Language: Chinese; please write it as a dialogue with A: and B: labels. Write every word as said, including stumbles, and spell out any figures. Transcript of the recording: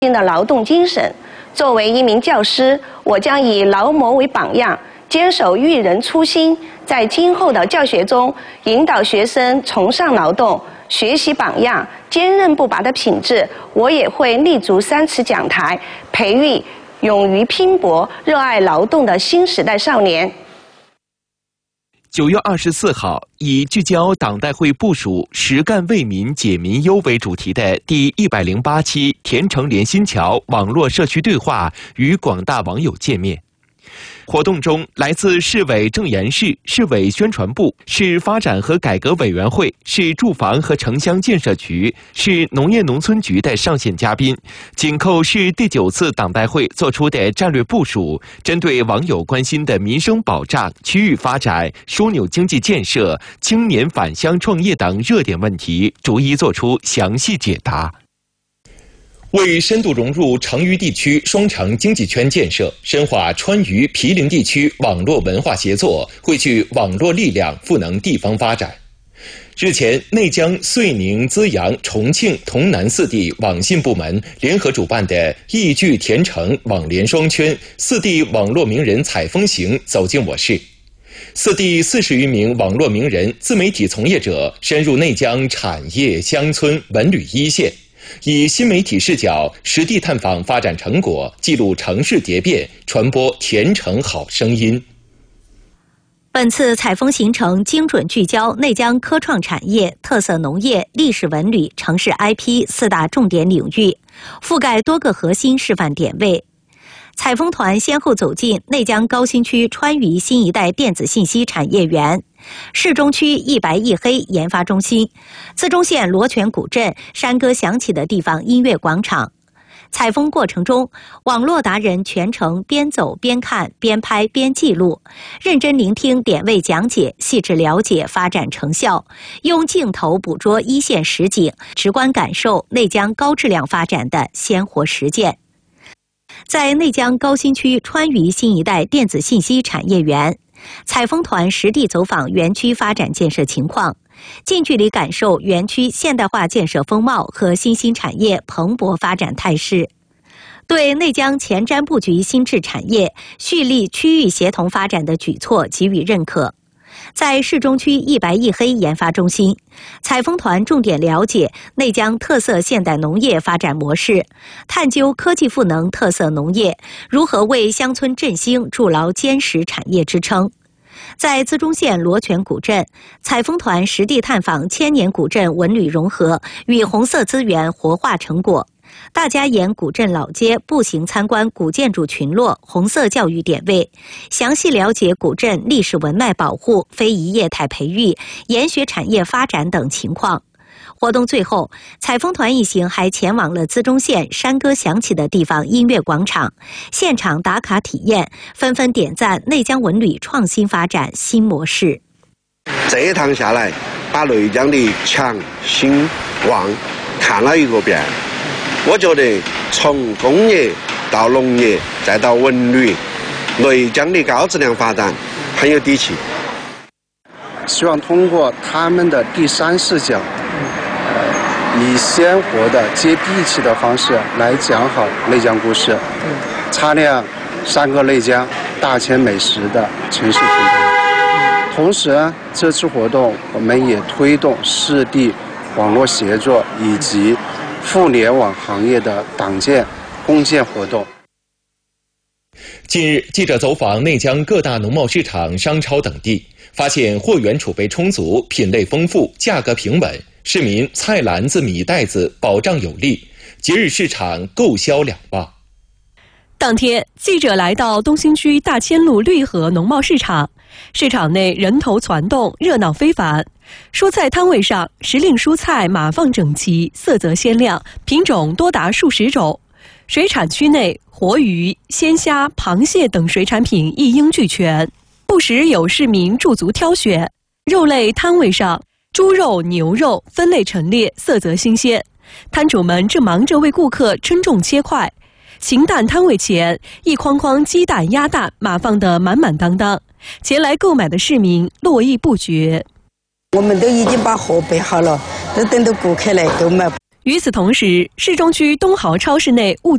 A: 的劳动精神。作为一名教师，我将以劳模为榜样，坚守育人初心，在今后的教学中引导学生崇尚劳动，学习榜样、坚韧不拔的品质。我也会立足三尺讲台，培育勇于拼搏、热爱劳动的新时代少年。
B: 九月二十四号，以聚焦党代会部署实干为民解民忧为主题的第一百零八期田城联心桥网络社区对话与广大网友见面。活动中，来自市委政研室、市委宣传部、市发展和改革委员会、市住房和城乡建设局、市农业农村局的上线嘉宾，紧扣市第九次党代会作出的战略部署，针对网友关心的民生保障、区域发展、枢纽经济建设、青年返乡创业等热点问题，逐一作出详细解答。为深度融入成渝地区双城经济圈建设，深化川渝毗邻地区网络文化协作，汇聚网络力量，赋能地方发展。日前，内江、遂宁、资阳、重庆、潼南四地网信部门联合主办的易聚田城网联双圈四地网络名人采风行走进我市。四地四十余名网络名人、自媒体从业者深入内江产业、乡村、文旅一线，以新媒体视角实地探访发展成果，记录城市蝶变，传播田城好声音。
C: 本次采风行程精准聚焦内江科创产业、特色农业、历史文旅、城市 I P 四大重点领域，覆盖多个核心示范点位。采风团先后走进内江高新区川渝新一代电子信息产业园、市中区一白一黑研发中心、资中县罗泉古镇山歌响起的地方音乐广场。采风过程中，网络达人全程边走边看边拍边记录，认真聆听点位讲解，细致了解发展成效，用镜头捕捉一线实景，直观感受内江高质量发展的鲜活实践。在内江高新区川渝新一代电子信息产业园，采风团实地走访园区发展建设情况，近距离感受园区现代化建设风貌和新兴产业蓬勃发展态势，对内江前瞻布局新质产业、蓄力区域协同发展的举措给予认可。在市中区一白一黑研发中心，采风团重点了解内江特色现代农业发展模式，探究科技赋能特色农业如何为乡村振兴筑牢坚实产业支撑。在资中县罗泉古镇，采风团实地探访千年古镇文旅融合与红色资源活化成果，大家沿古镇老街步行参观古建筑群落、红色教育点位，详细了解古镇历史文脉保护、非遗业态培育、研学产业发展等情况。活动最后，采风团一行还前往了资中县山歌响起的地方音乐广场，现场打卡体验，纷纷点赞内江文旅创新发展新模式。
D: 这一趟下来，把内江的强、兴、旺看了一个遍。我觉得从工业到农业再到文旅，内江的高质量发展很有底气。
E: 希望通过他们的第三视角，以鲜活的接地气的方式来讲好内江故事，擦亮山歌内江大千美食的城市品牌。同时，这次活动我们也推动市地网络协作以及互联网行业的党建共建活动。
B: 近日，记者走访内江各大农贸市场、商超等地，发现货源储备充足、品类丰富、价格平稳，市民菜篮子、米袋子保障有力，节日市场购销两旺。
F: 当天，记者来到东兴区大千路绿河农贸市场，市场内人头攒动，热闹非凡。蔬菜摊位上，时令蔬菜码放整齐，色泽鲜亮，品种多达数十种。水产区内，活鱼、鲜虾、螃蟹等水产品一应俱全，不时有市民驻足挑选。肉类摊位上，猪肉、牛肉分类陈列，色泽新鲜。摊主们正忙着为顾客称重切块。禽蛋摊位前，一筐筐鸡蛋、鸭蛋码放得满满当当，前来购买的市民络绎不绝。
G: 我们都已经把货备好了，都等到顾客来购买。
F: 与此同时，市中区东豪超市内物